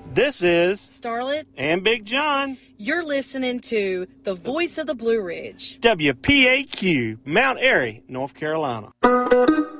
This is Starlet and Big John. You're listening to the Voice of the Blue Ridge. WPAQ, Mount Airy, North Carolina.